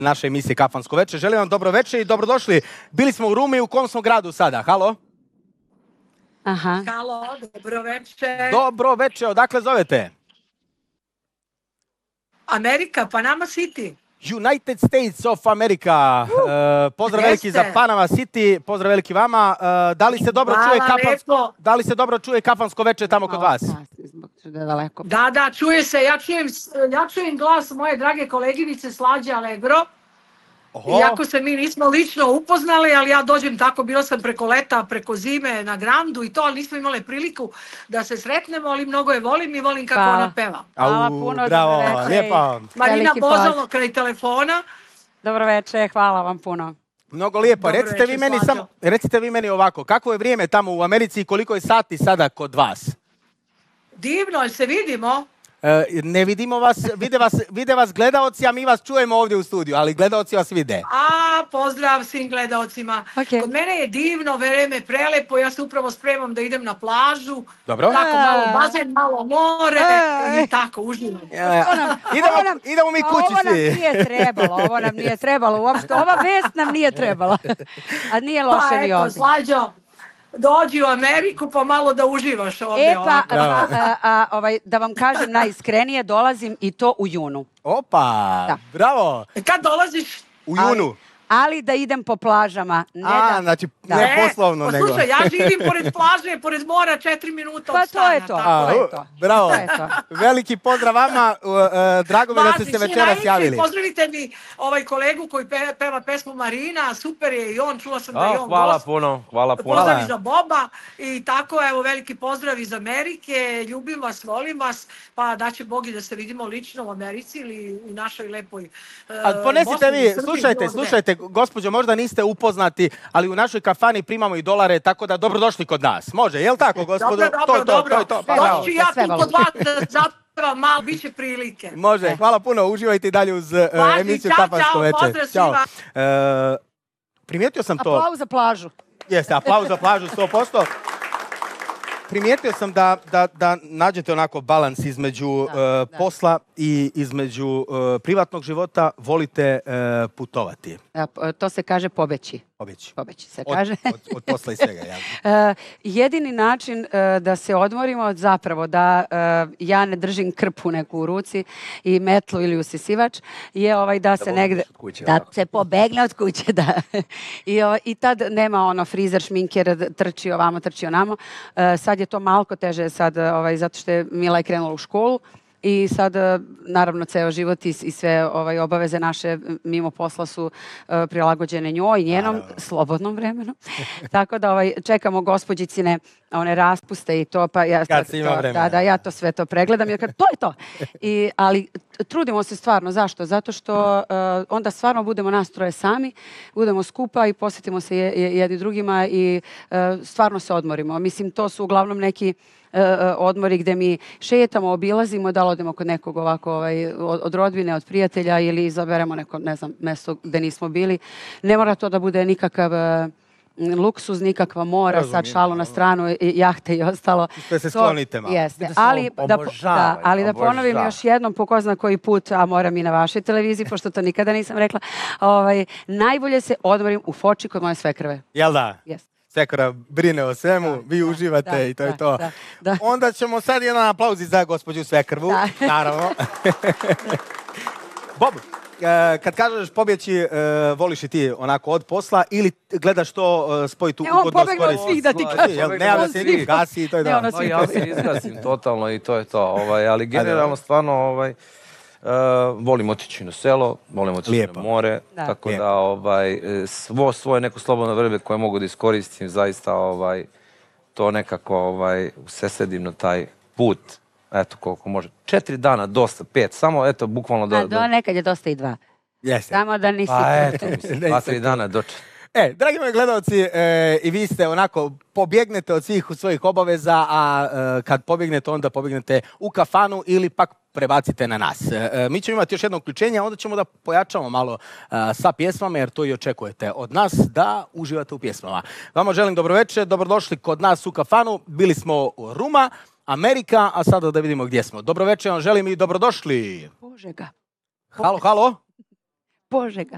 naše emisije Kafansko veče. Želim vam dobro veče i dobrodošli. Bili smo u Rumi, u kom smo gradu sada? Halo? Aha. Halo, dobro veče. Dobro veče, odakle zovete? Amerika, Panama City. United States of America. Pozdrav veliki za Panama City, pozdrav veliki vama. Da li se dobro čuje kafansko veče tamo kod vas? Da, čuje se. Ja čujem glas moje drage koleginice Slađe Allegro. Iako se mi nismo lično upoznali, ali ja dođem tako, bila sam preko leta, preko zime na Grandu i to, ali nismo imali priliku da se sretnemo, ali mnogo je volim i volim kako ona peva. Hvala puno. Bravo, lijepo. Marina Bozalo kraj telefona. Dobro veče, hvala vam puno. Mnogo lijepo. Recite vi meni ovako, kako je vrijeme tamo u Americi i koliko je sati sada kod vas? Divno, ali se vidimo? Ne vidimo vas, vide vas gledaoci, a mi vas čujemo ovdje u studiju, ali gledaoci vas vide. Pozdrav svim gledaocima. Kod mene je divno, vreme prelepo, ja se upravo spremam da idem na plažu. Dobro. Tako malo bazen, malo more i tako, uživam. Idemo mi kući svi. Ovo nam nije trebalo uopšte, ova vest nam nije trebala. A nije loše ni ovdje. Slađo, dođi u Ameriku pa malo da uživaš ovdje. Da vam kažem najiskrenije, dolazim i to u junu. Opa, bravo. Kad dolaziš? U junu. Ali da idem po plažama. Znači ne poslovno nego. Slušaj, ja živim pored plaže, pored mora, 4 minuta od stana. Pa to je to. Bravo. Veliki pozdrav vama. Drago mi da ste se večeras javili. Pozdravite mi kolegu koji peva pesmu Marina. Super je i on, čula sam da je on gost. Hvala puno. Pozdrav za Boba. I tako, evo, veliki pozdrav iz Amerike. Ljubim vas, volim vas. Pa daće Bog i da se vidimo lično u Americi ili u našoj lepoj ponesite vi, slušajte, gospođo, možda niste upoznati, ali u našoj kafani primamo i dolare, tako da dobrodošli kod nas. Može, je li tako, gospodo? Dobro. Doći ću ja tu kod vas da zapravo malo, bit će prilike. Može, hvala puno, uživajte i dalje uz emisiju Kafansko veče. Pozdrav svima. Primijetio sam to. Aplauz za plažu. Jeste, aplauz za plažu, 100%. Primijetio sam da nađete onako balans između posla i između privatnog života, volite putovati. To se kaže pobeći. Pobeći se kaže. Od posla i svega, ja. Jedini način da se odmorimo, zapravo da ja ne držim krpu neku u ruci i metlu ili usisivač, je da se negde... Da se pobegne od kuće, da. I tad nema frizer, šminker, trči ovamo, trči onamo. Sad je to malko teže zato što je Mila krenula u školu. I sad, naravno, ceo život i sve obaveze naše mimo posla su prilagođene njoj i njenom slobodnom vremenu. Tako da čekamo gospođicine one raspuste i to, pa ja ja to sve to pregledam jer to je to. Ali trudimo se stvarno. Zašto? Zato što onda stvarno budemo nas troje sami, budemo skupa i posjetimo se jedni drugima i stvarno se odmorimo. Mislim, to su uglavnom neki odmori gde mi šetamo, obilazimo, da li odemo kod nekog ovako od rodbine, od prijatelja ili izaberemo neko, ne znam, mesto gde nismo bili. Ne mora to da bude nikakav luksuz, nikakva mora, sad šalu na stranu, jahte i ostalo. Sve se sklonite malo. Jeste, ali da ponovim još jednom po ko zna koji put, a moram i na vašoj televiziji, pošto to nikada nisam rekla, najbolje se odmorim u Foči kod moje svekrve. Jel da? Jeste. Svekra brine o svemu, vi uživate i to je to. Onda ćemo sad jedan aplauzi za gospođu svekrvu, naravno. Bob, kad kažeš pobjeći, voliš i ti onako od posla ili gledaš to spojiti ugodno s koristom? Ne, on pobjegnu od svih da ti kažem. Ne, da se njih gasi i to je to. Ja se izgasim totalno i to je to, ali generalno stvarno volim otići na selo, volim otići na more, tako da svoje neko slobodno vreme koje mogu da iskoristim, zaista to nekako usesedim na taj put, eto koliko može. 4 dana, dosta, 5, samo eto bukvalno do... Nekad je dosta i 2. Jeste. Samo da nisi... Pa eto, 2-3 dana doče. Dragi moji gledalci, i vi ste onako, pobjegnete od svih svojih obaveza, a kad pobjegnete, onda pobjegnete u kafanu ili pak prebacite na nas. Mi ćemo imati još jedno uključenje, a onda ćemo da pojačamo malo sa pjesmama, jer to i očekujete od nas, da uživate u pjesmama. Vama želim dobroveče, dobrodošli kod nas u kafanu. Bili smo u Ruma, Amerika, a sada da vidimo gdje smo. Dobroveče vam želim i dobrodošli. Požega. Halo. Požega.